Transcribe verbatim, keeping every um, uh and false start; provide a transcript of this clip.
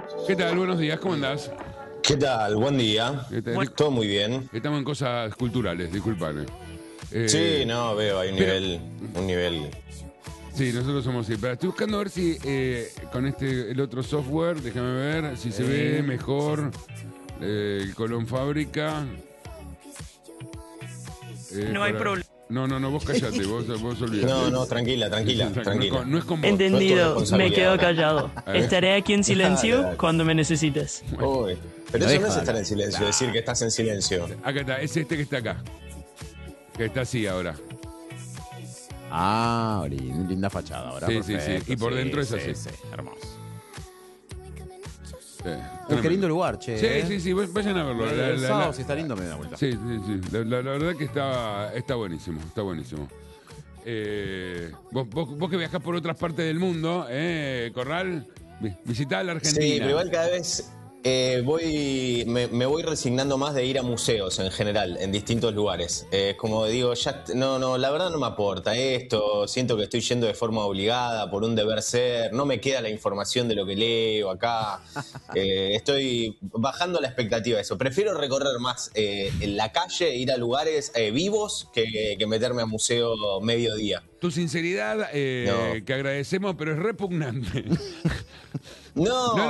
¿Qué tal? Buenos días, ¿cómo andás? ¿Qué tal? Buen día. ¿Qué tal? Bueno, todo muy bien. Estamos en cosas culturales, disculpame. Eh, Sí, no, veo, hay un pero- nivel, un nivel. Sí, nosotros somos así. Pero estoy buscando a ver si eh, con este el otro software, déjame ver, si se ve mejor eh, el Colón Fábrica. Eh, No hay para- problema. No, no, no, vos callate, vos, vos olvidate. No, no, tranquila, tranquila, No es tranquila. con, no es con vos. Entendido, me responsabilidad quedo ahora. callado. A ver. Estaré aquí en silencio Dale, dale. cuando me necesites. Uy, pero No eso no deja es estar hablar. en silencio, decir que estás en silencio. Acá está, es este que está acá. Que está así ahora. Ah, Ori, linda fachada ahora. Sí, sí, perfecto. sí. Y por dentro es sí, así. sí, hermoso. Sí, Uy, qué tremendo. lindo lugar, che. Sí, ¿eh? sí, sí, vayan a verlo. La- El la- sábado, la- si está lindo, me da vuelta. Sí, sí, sí. La, la- la verdad que está, está buenísimo, está buenísimo. Eh, vos, vos, vos que viajás por otras partes del mundo, ¿eh, Corral? Vi- Visitá la Argentina. Sí, pero igual cada vez eh, voy, me, me voy resignando más de ir a museos en general, en distintos lugares. Eh, como digo, ya, no, no, la verdad no me aporta esto, siento que estoy yendo de forma obligada, por un deber ser, no me queda la información de lo que leo acá. Eh, estoy bajando la expectativa de eso. Prefiero recorrer más eh, en la calle, ir a lugares eh, vivos, que, que meterme a museo mediodía. Tu sinceridad, eh, No. que agradecemos, pero es repugnante. No, No,